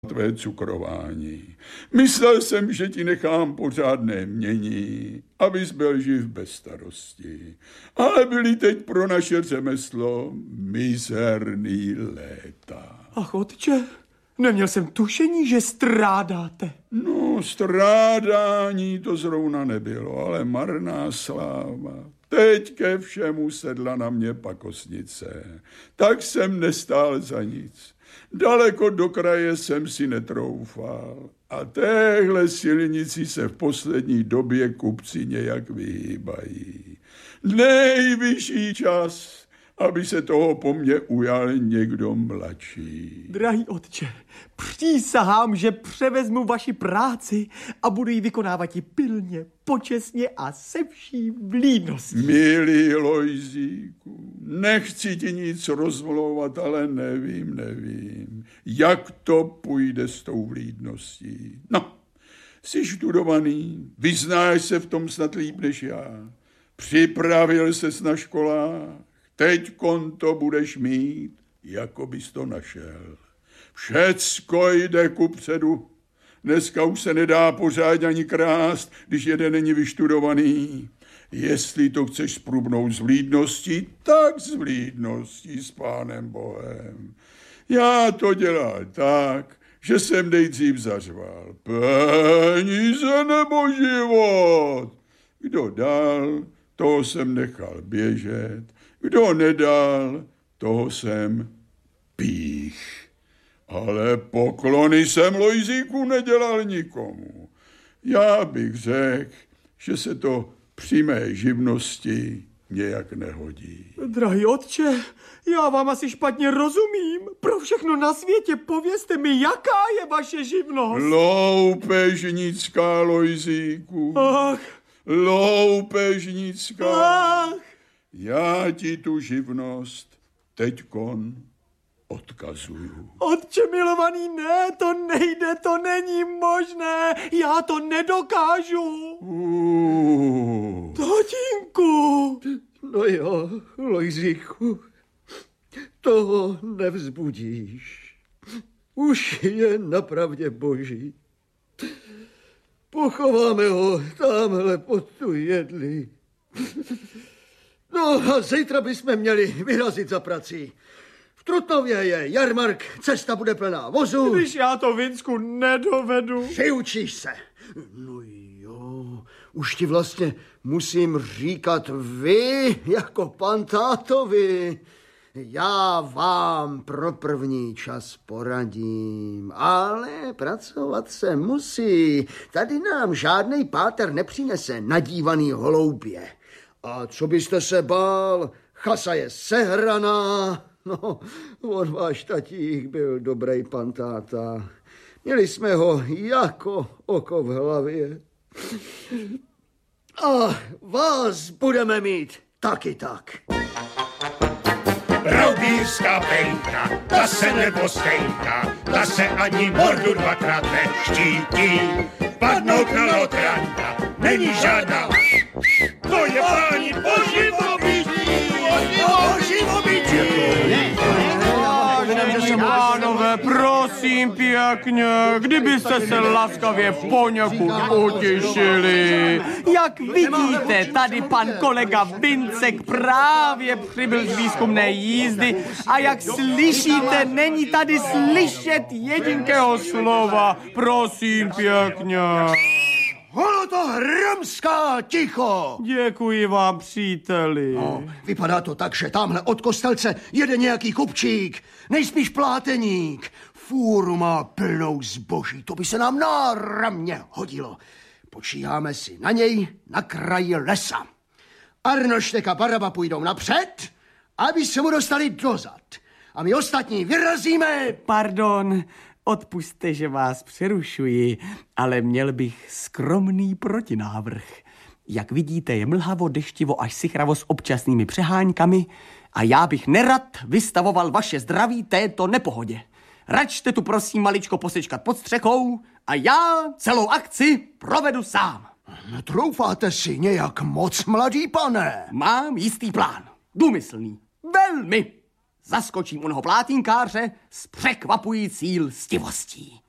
tvé cukrování. Myslel jsem, že ti nechám pořádné mění, abys byl živ bez starosti. Ale byly teď pro naše řemeslo mizerný léta. Ach, otče, neměl jsem tušení, že strádáte. No, strádání to zrovna nebylo, ale marná sláva. Teď ke všemu sedla na mě pakosnice. Tak jsem nestál za nic. Daleko do kraje jsem si netroufal. A téhle silnici se v poslední době kupci nějak vyhýbají. Nejvyšší čas, aby se toho po mně ujal někdo mladší. Drahý otče, přísahám, že převezmu vaši práci a budu ji vykonávat i pilně, počestně a se vší vlídností. Milý Lojzíku, nechci ti nic rozmlouvat, ale nevím, jak to půjde s tou vlídností. No, jsi študovaný, vyznáš se v tom snad líp než já. Připravil ses na školách, teďkon to budeš mít, jako bys to našel. Všecko jde kupředu. Dneska už se nedá pořádně ani krást, když jeden není vyštudovaný. Jestli to chceš sprubnout s vlídností, tak s vlídností, s Pánem Bohem. Já to dělal tak, že jsem nejdřív zařval. Peníze nebo život? Kdo dal, toho jsem nechal běžet. Kdo nedal, toho jsem pích. Ale poklony jsem, Lojzíku, nedělal nikomu. Já bych řekl, že se to při mé živnosti nějak nehodí. Drahý otče, já vám asi špatně rozumím. Pro všechno na světě povězte mi, jaká je vaše živnost. Loupežnická, Lojzíku. Ach. Loupežnická. Ach. Já ti tu živnost teďkon odkazuju. Otče milovaný, ne, to nejde, to není možné, já to nedokážu. Tatínku. No jo, Lojzíku, toho nevzbudíš. Už je napravdě boží. Pochováme ho tamhle pod tu jedli. No a zítra bychom měli vyrazit za prací. V Trutnově je jarmark, cesta bude plná vozu. Když já to, Vinsku, nedovedu. Přiučíš se. No jo, už ti vlastně musím říkat vy, jako pan tátovi. Já vám pro první čas poradím, ale pracovat se musí. Tady nám žádnej páter nepřinese nadívaný holoubě. A co byste se bál, chasa je sehraná. No, on váš tatík byl dobrý pan táta. Měli jsme ho jako oko v hlavě. A vás budeme mít taky tak. Raubířská pejka, ta se nebostejka, ta se ani mordu dvakrát neštítí. Padnout na lotranta není žádná. To je páni poživobití, Pánové, prosím pěkně, kdybyste se laskavě poněkud utěšili. Jak vidíte, tady pan kolega Vincek právě přibyl z výzkumné jízdy a jak slyšíte, není tady slyšet jedinkého slova. Prosím pěkně. Holotohromská, ticho! Děkuji vám, příteli. No, vypadá to tak, že tamhle od kostelce jede nějaký kupčík, nejspíš pláteník. Fůru má plnou zboží, to by se nám náramně hodilo. Počíháme si na něj na kraji lesa. Arnoštek a Baraba půjdou napřed, aby se mu dostali dozad. A my ostatní vyrazíme... Pardon, odpusťte, že vás přerušuji, ale měl bych skromný protinávrh. Jak vidíte, je mlhavo, deštivo až sichravo s občasnými přeháňkami a já bych nerad vystavoval vaše zdraví této nepohodě. Račte tu prosím maličko posečkat pod střechou a já celou akci provedu sám. Netroufáte si nějak moc, mladý pane? Mám jistý plán. Důmyslný. Velmi. Zaskočím onoho plátínkáře s překvapující lstivostí.